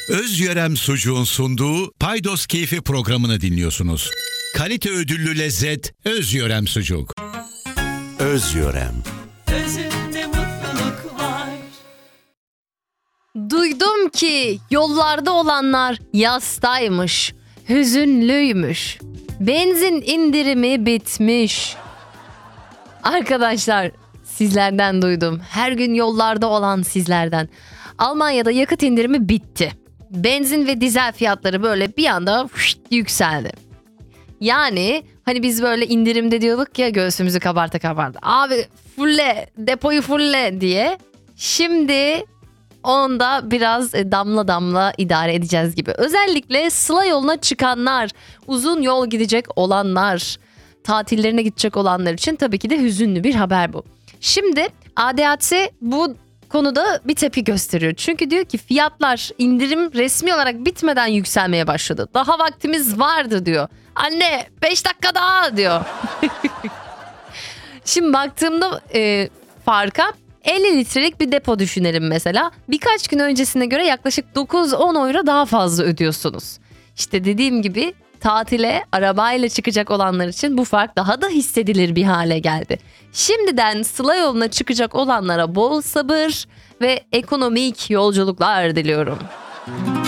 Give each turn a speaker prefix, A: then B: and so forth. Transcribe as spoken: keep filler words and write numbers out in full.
A: Özyörem Sucuğun sunduğu Paydos Keyfi programını dinliyorsunuz. Kalite ödüllü lezzet Özyörem Sucuk.
B: Özyörem.
C: Özünde mutluluk var.
D: Duydum ki yollarda olanlar yastaymış, hüzünlüymüş. Benzin indirimi bitmiş. Arkadaşlar, sizlerden duydum. Her gün yollarda olan sizlerden. Almanya'da yakıt indirimi bitti. Benzin ve dizel fiyatları böyle bir anda fışt yükseldi. Yani hani biz böyle indirimde diyorduk ya, göğsümüzü kabarta kabarta. Abi fulle, depoyu fulle diye. Şimdi onda biraz damla damla idare edeceğiz gibi. Özellikle Sıla yoluna çıkanlar, uzun yol gidecek olanlar, tatillerine gidecek olanlar için tabii ki de hüzünlü bir haber bu. Şimdi A D A T bu konuda bir tepki gösteriyor. Çünkü diyor ki fiyatlar indirim resmi olarak bitmeden yükselmeye başladı. Daha vaktimiz vardı diyor. Anne beş dakika daha diyor. Şimdi baktığımda e, farka elli litrelik bir depo düşünelim mesela. Birkaç gün öncesine göre yaklaşık dokuz on euro daha fazla ödüyorsunuz. İşte dediğim gibi tatile arabayla çıkacak olanlar için bu fark daha da hissedilir bir hale geldi. Şimdiden Sıla yoluna çıkacak olanlara bol sabır ve ekonomik yolculuklar diliyorum.